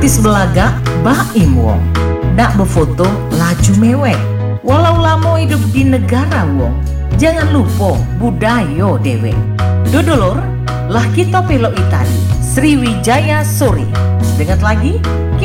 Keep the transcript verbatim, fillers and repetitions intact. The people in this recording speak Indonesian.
Artis belaga Baim Wong nak befoto laju mewek. Walau lamo hidup di negara wong, jangan lupa budaya dewe. Dodolor lah kita pelok Itali Sriwijaya Sore. Sedengat lagi